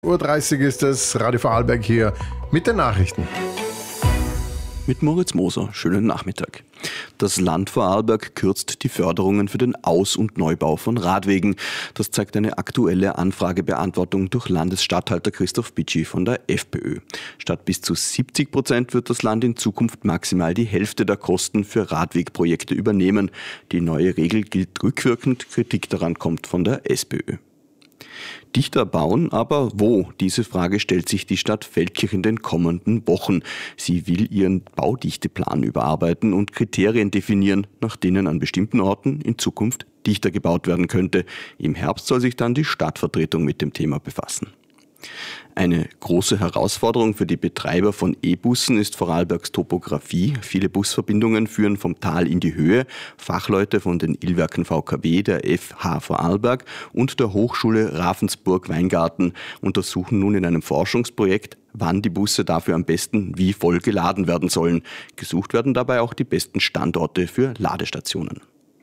8:30 Uhr ist es, Radio Vorarlberg hier mit den Nachrichten. Mit Moritz Moser, schönen Nachmittag. Das Land Vorarlberg kürzt die Förderungen für den Aus- und Neubau von Radwegen. Das zeigt eine aktuelle Anfragebeantwortung durch Landesstatthalter Christoph Bitschi von der FPÖ. Statt bis zu 70% wird das Land in Zukunft maximal die Hälfte der Kosten für Radwegprojekte übernehmen. Die neue Regel gilt rückwirkend, Kritik daran kommt von der SPÖ. Dichter bauen, aber wo? Diese Frage stellt sich die Stadt Feldkirch in den kommenden Wochen. Sie will ihren Baudichteplan überarbeiten und Kriterien definieren, nach denen an bestimmten Orten in Zukunft dichter gebaut werden könnte. Im Herbst soll sich dann die Stadtvertretung mit dem Thema befassen. Eine große Herausforderung für die Betreiber von E-Bussen ist Vorarlbergs Topografie. Viele Busverbindungen führen vom Tal in die Höhe. Fachleute von den Illwerken VKW, der FH Vorarlberg und der Hochschule Ravensburg-Weingarten untersuchen nun in einem Forschungsprojekt, wann die Busse dafür am besten wie voll geladen werden sollen. Gesucht werden dabei auch die besten Standorte für Ladestationen.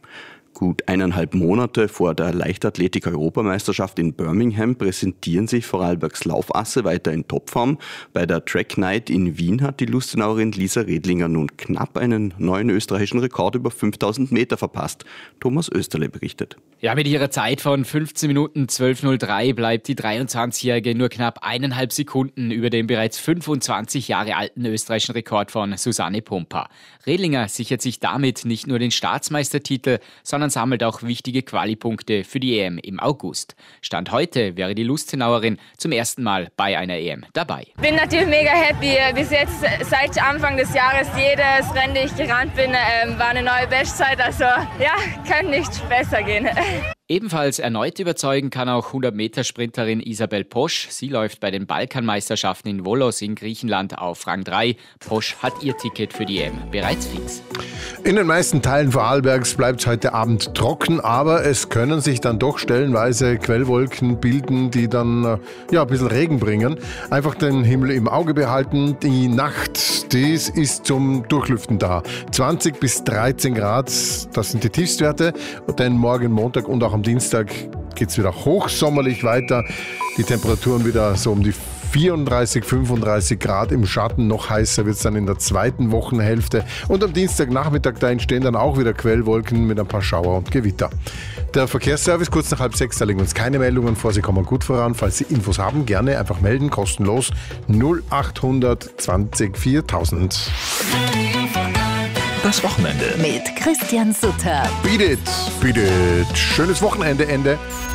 Gut 1,5 Monate vor der Leichtathletik-Europameisterschaft in Birmingham präsentieren sich Vorarlbergs Laufasse weiter in Topform. Bei der Track Night in Wien hat die Lustenauerin Lisa Redlinger nun knapp einen neuen österreichischen Rekord über 5000 Meter verpasst. Thomas Österle berichtet. Ja, mit ihrer Zeit von 15 Minuten 12:03 bleibt die 23-Jährige nur knapp 1,5 Sekunden über dem bereits 25 Jahre alten österreichischen Rekord von Susanne Pompa. Redlinger sichert sich damit nicht nur den Staatsmeistertitel, sondern sammelt auch wichtige Qualipunkte für die EM im August. Stand heute wäre die Lustenauerin zum ersten Mal bei einer EM dabei. Ich bin natürlich mega happy. Bis jetzt, seit Anfang des Jahres, jedes Rennen, das ich gerannt bin, war eine neue Bestzeit. Also ja, kann nicht besser gehen. Ebenfalls erneut überzeugen kann auch 100-Meter-Sprinterin Isabel Posch. Sie läuft bei den Balkanmeisterschaften in Volos in Griechenland auf Rang 3. Posch hat ihr Ticket für die EM bereits fix. In den meisten Teilen Vorarlbergs bleibt es heute Abend trocken, aber es können sich dann doch stellenweise Quellwolken bilden, die dann ein bisschen Regen bringen. Einfach den Himmel im Auge behalten. Die Nacht, dies ist zum Durchlüften da. 20 bis 13 Grad, das sind die Tiefstwerte. Denn morgen Montag und auch am Dienstag geht es wieder hochsommerlich weiter. Die Temperaturen wieder so um die 34, 35 Grad im Schatten. Noch heißer wird es dann in der zweiten Wochenhälfte. Und am Dienstagnachmittag, da entstehen dann auch wieder Quellwolken mit ein paar Schauer und Gewitter. Der Verkehrsservice kurz nach 5:30, da liegen uns keine Meldungen vor. Sie kommen gut voran. Falls Sie Infos haben, gerne einfach melden, kostenlos 0800 20 4000. Das Wochenende mit Christian Sutter. Beat it. Schönes Wochenende.